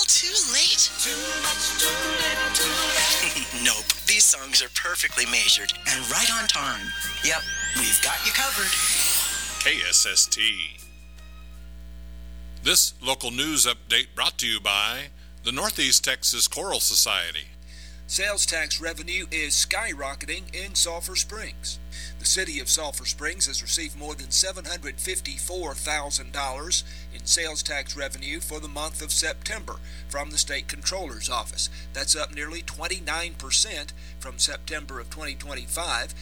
too late? Nope. These songs are perfectly measured and right on time. Yep, we've got you covered. KSST. This local news update brought to you by the Northeast Texas Choral Society. Sales tax revenue is skyrocketing in Sulphur Springs. The city of Sulphur Springs has received more than $754,000 in sales tax revenue for the month of September from the state controller's office. That's up nearly 29% from September of 2025